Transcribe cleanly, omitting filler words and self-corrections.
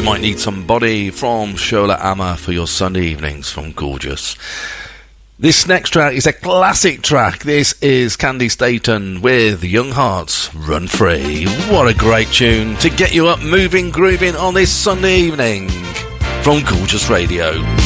Might Need Somebody from Shola Ama for your Sunday evenings from Gorgeous. This next track is a classic track. This is Candy Staton with Young Hearts Run Free. What a great tune to get you up, moving, grooving on this Sunday evening from Gorgeous Radio.